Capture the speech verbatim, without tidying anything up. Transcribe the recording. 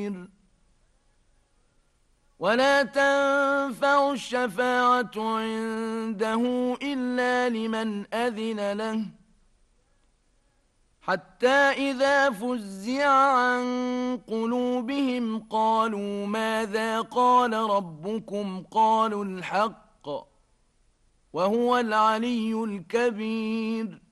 ولا تنفع الشفاعة عنده إلا لمن أذن له حتى إذا فزع عن قلوبهم قالوا ماذا قال ربكم قالوا الحق وهو العلي الكبير